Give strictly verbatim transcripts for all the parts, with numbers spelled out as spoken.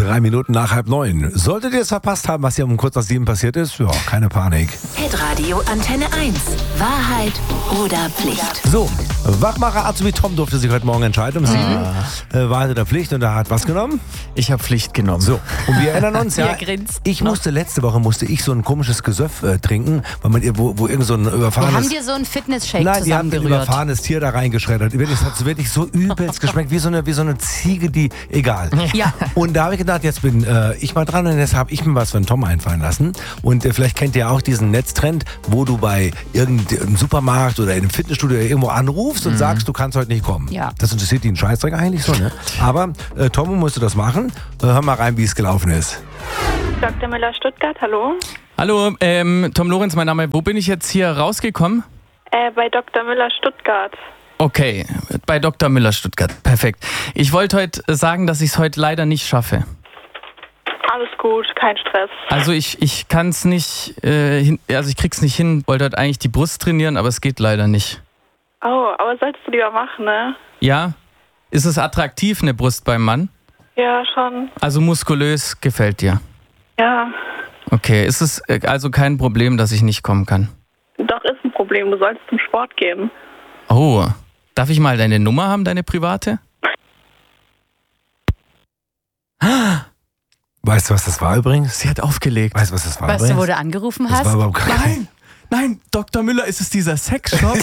Drei Minuten nach halb neun. Solltet ihr es verpasst haben, was hier um kurz nach sieben passiert ist, ja, keine Panik. Hitradio Antenne eins. Wahrheit oder Pflicht? So, Wachmacher Azubi Tom durfte sich heute Morgen entscheiden um sieben. Äh, Wahrheit oder Pflicht, und er hat was genommen? Ich habe Pflicht genommen. So, und wir erinnern uns, ja, Er grinst ich noch. musste letzte Woche musste ich so ein komisches Gesöff äh, trinken, weil man, wo, wo irgend so ein Wir überfahrenes... haben dir so einen Fitness-Shake Nein, die haben ein zusammengerührt. überfahrenes Tier da reingeschreddert. Wirklich, es hat so wirklich so übelst geschmeckt, wie so eine, wie so eine Ziege, die... Egal. Ja. Und da habe ich gedacht, jetzt bin äh, ich mal dran, und jetzt habe ich mir was für einen Tom einfallen lassen. Und äh, vielleicht kennt ihr auch diesen Netztrend, wo du bei irgendeinem Supermarkt oder in einem Fitnessstudio irgendwo anrufst und sagst, du kannst heute nicht kommen. Ja. Das interessiert die einen Scheißdreck eigentlich so, ne? Aber äh, Tom musste das machen. Äh, hör mal rein, wie es gelaufen ist. Doktor Müller Stuttgart, hallo. Hallo, ähm, Tom Lorenz, mein Name. Wo bin ich jetzt hier rausgekommen? Äh, bei Doktor Müller Stuttgart. Okay, bei Doktor Müller Stuttgart. Perfekt. Ich wollte heute sagen, dass ich es heute leider nicht schaffe. Alles gut, kein Stress. Also ich, ich kann es nicht, äh, hin, also ich krieg's nicht hin. Wollte heute eigentlich die Brust trainieren, aber es geht leider nicht. Oh, aber solltest du lieber machen, ne? Ja? Ist es attraktiv, eine Brust beim Mann? Ja, schon. Also muskulös gefällt dir? Ja. Okay, ist es äh, also kein Problem, dass ich nicht kommen kann? Doch, ist ein Problem. Du solltest zum Sport gehen. Oh, darf ich mal deine Nummer haben, deine private? Weißt du, was das war übrigens? Sie hat aufgelegt. Weißt du, was das war Weißt du, übrigens? wo du angerufen Das hast? war überhaupt gar kein... Nein, nein, Doktor Müller, ist es dieser Sexshop?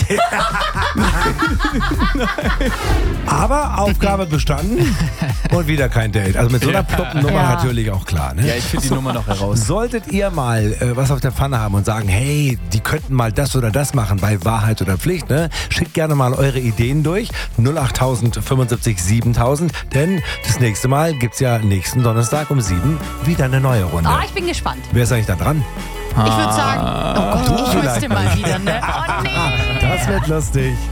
Aber Aufgabe bestanden und wieder kein Date. Also mit so einer plumpen Nummer Ja. natürlich auch klar. Ne? Ja, ich finde die Nummer noch heraus. Solltet ihr mal äh, was auf der Pfanne haben und sagen, hey, die könnten mal das oder das machen bei Wahrheit oder Pflicht, ne? Schickt gerne mal eure Ideen durch. null acht tausend fünfundsiebzig siebentausend. Denn das nächste Mal gibt's ja nächsten Donnerstag um sieben wieder eine neue Runde. Oh, ich bin gespannt. Wer ist eigentlich da dran? Ich würde sagen, oh Gott, ich vielleicht. wüsste mal wieder, ne? Oh nee. Das wird lustig.